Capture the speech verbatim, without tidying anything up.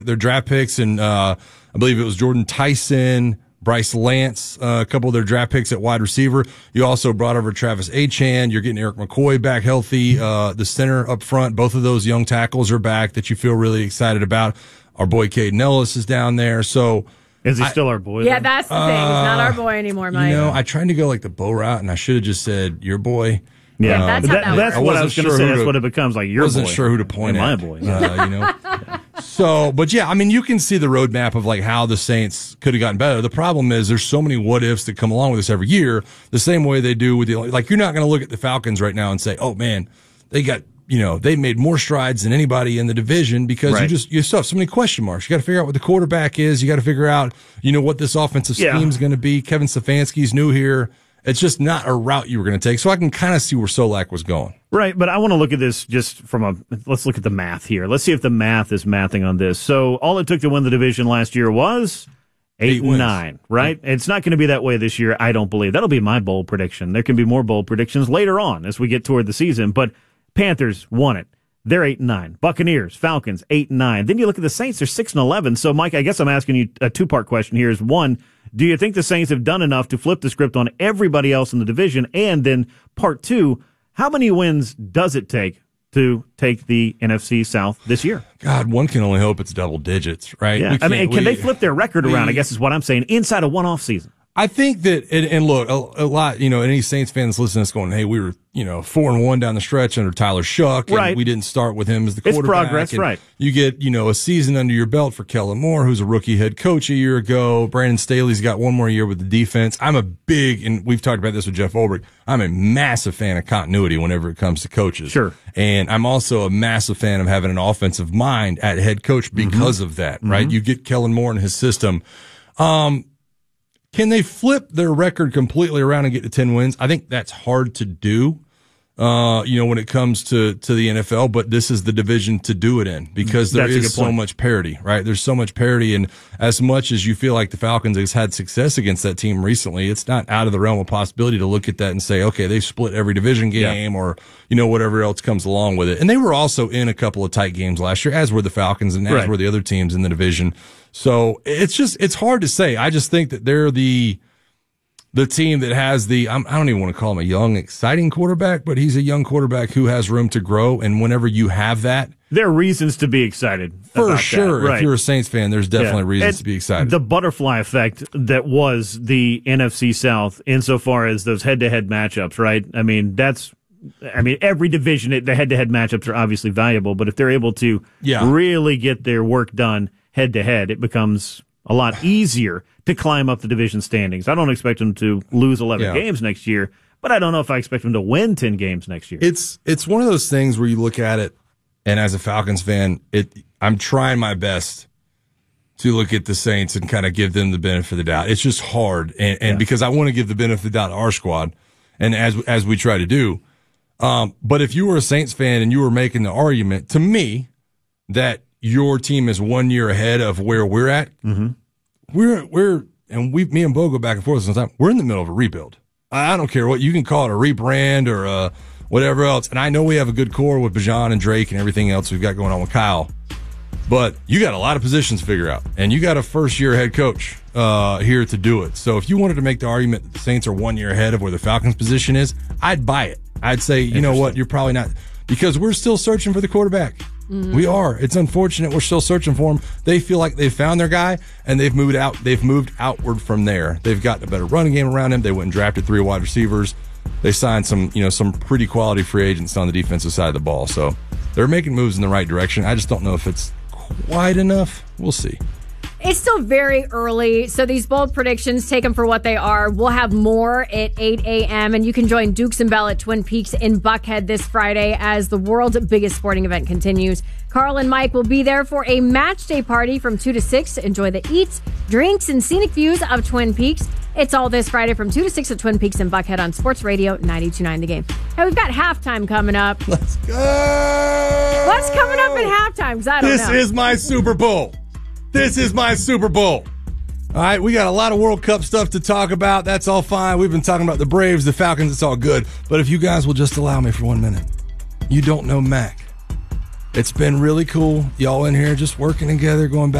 their draft picks, and uh, I believe it was Jordan Tyson, Bryce Lance, uh, a couple of their draft picks at wide receiver. You also brought over Travis Achan. You're getting Eric McCoy back healthy. Uh, the center up front, both of those young tackles are back that you feel really excited about. Our boy Caden Ellis is down there. So is he I, still our boy? Yeah, though? that's the thing. He's not our boy anymore, Mike. You know, I tried to go like the Bo route, and I should have just said your boy. Yeah, yeah that's, that, how that that's works. what I was going to sure say. That's to, what it becomes like. Your wasn't boy. sure who to point and at. My boy. Uh, you know. So, but yeah, I mean, you can see the roadmap of like how the Saints could have gotten better. The problem is there's so many what ifs that come along with this every year, the same way they do with the, like, you're not going to look at the Falcons right now and say, oh man, they got, you know, they made more strides than anybody in the division, because right. you just, you still have so many question marks. You got to figure out what the quarterback is. You got to figure out, you know, what this offensive yeah. scheme is going to be. Kevin Stefanski's new here. It's just not a route you were going to take. So I can kind of see where Solak was going. Right, but I want to look at this just from a, let's look at the math here. Let's see if the math is mathing on this. So all it took to win the division last year was eight, eight and nine, right? Yeah. It's not going to be that way this year, I don't believe. That'll be my bold prediction. There can be more bold predictions later on as we get toward the season, but Panthers won it. They're eight and nine. Buccaneers, Falcons, eight and nine. Then you look at the Saints, they're six and eleven. So, Mike, I guess I'm asking you a two-part question here. Is one, do you think the Saints have done enough to flip the script on everybody else in the division? And then part two, how many wins does it take to take the N F C South this year? God, one can only hope it's double digits, right? Yeah. I mean, can we, they flip their record we, around, I guess is what I'm saying, inside of one off season? I think that, and, and look, a, a lot, you know, any Saints fans listening to this going, hey, we were, you know, four and one down the stretch under Tyler Shuck, and right. we didn't start with him as the it's quarterback. Progress, and right. You get, you know, a season under your belt for Kellen Moore, who's a rookie head coach a year ago. Brandon Staley's got one more year with the defense. I'm a big, and we've talked about this with Jeff Ulbrich, I'm a massive fan of continuity whenever it comes to coaches. Sure. And I'm also a massive fan of having an offensive mind at head coach because mm-hmm. of that, right? Mm-hmm. You get Kellen Moore in his system. Um, Can they flip their record completely around and get to ten wins? I think that's hard to do, uh, you know, when it comes to, to the N F L, but this is the division to do it in, because there is so much parity, right? There's so much parity, and as much as you feel like the Falcons has had success against that team recently, it's not out of the realm of possibility to look at that and say, okay, they've split every division game, yeah. or, you know, whatever else comes along with it. And they were also in a couple of tight games last year, as were the Falcons and as right. were the other teams in the division. So it's just, it's hard to say. I just think that they're the, the team that has the, I'm, I don't even want to call him a young, exciting quarterback, but he's a young quarterback who has room to grow. And whenever you have that, there are reasons to be excited. For sure. That, right. If you're a Saints fan, there's definitely yeah. reasons and to be excited. The butterfly effect that was the N F C South insofar as those head-to-head matchups, right? I mean, that's, I mean, every division, the head-to-head matchups are obviously valuable, but if they're able to yeah. really get their work done head-to-head, it becomes a lot easier to climb up the division standings. I don't expect them to lose eleven yeah. games next year, but I don't know if I expect them to win ten games next year. It's it's one of those things where you look at it, and as a Falcons fan, it I'm trying my best to look at the Saints and kind of give them the benefit of the doubt. It's just hard, and, and yeah. because I want to give the benefit of the doubt to our squad, and as as we try to do. Um, but if you were a Saints fan and you were making the argument to me that your team is one year ahead of where we're at, mm-hmm. we're, we're, and we, me and Bo go back and forth sometimes. We're in the middle of a rebuild. I don't care what you can call it, a rebrand or uh whatever else. And I know we have a good core with Bijan and Drake and everything else we've got going on with Kyle, but you got a lot of positions to figure out, and you got a first year head coach, uh, here to do it. So if you wanted to make the argument that the Saints are one year ahead of where the Falcons position is, I'd buy it. I'd say, you know what, you're probably not, because we're still searching for the quarterback. Mm-hmm. We are. It's unfortunate. We're still searching for him. They feel like they've found their guy, and they've moved out. They've moved outward from there. They've got a better running game around him. They went and drafted three wide receivers. They signed some, you know, some pretty quality free agents on the defensive side of the ball. So they're making moves in the right direction. I just don't know if it's quite enough. We'll see. It's still very early, so these bold predictions, take them for what they are. We'll have more at eight a.m., and you can join Dukes and Bell at Twin Peaks in Buckhead this Friday as the world's biggest sporting event continues. Carl and Mike will be there for a match day party from two to six. Enjoy the eats, drinks, and scenic views of Twin Peaks. It's all this Friday from two to six at Twin Peaks in Buckhead on Sports Radio ninety-two point nine The Game. Hey, we've got halftime coming up. Let's go! What's coming up at halftime? Because I don't this know. This is my Super Bowl. This is my Super Bowl. All right, we got a lot of World Cup stuff to talk about. That's all fine. We've been talking about the Braves, the Falcons. It's all good. But if you guys will just allow me for one minute. You don't know Mac. It's been really cool. Y'all in here just working together, going back